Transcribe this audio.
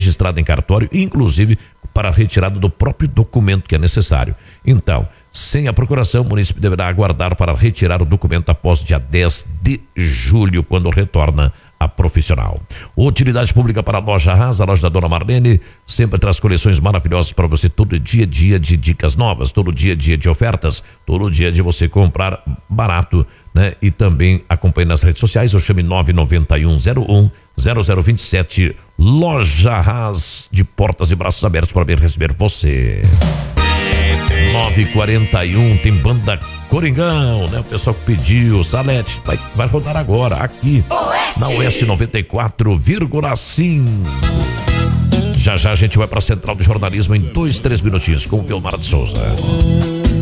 registrada em cartório, inclusive para a retirada do próprio documento que é necessário. Então, sem a procuração, o município deverá aguardar para retirar o documento após dia 10 de julho, quando retorna a profissional. Utilidade pública para a Loja Haas, a loja da Dona Marlene, sempre traz coleções maravilhosas para você, todo dia de dicas novas, todo dia de ofertas, todo dia de você comprar barato, né? E também acompanhe nas redes sociais, ou chame 991010027, Loja Haas, de portas e braços abertos para receber você. 9h41, tem banda Coringão, né? O pessoal que pediu, Salete, vai rodar agora, aqui, na Oeste 94,5. Já a gente vai para a Central de Jornalismo em 2-3 minutinhos, com o Vilmar de Souza.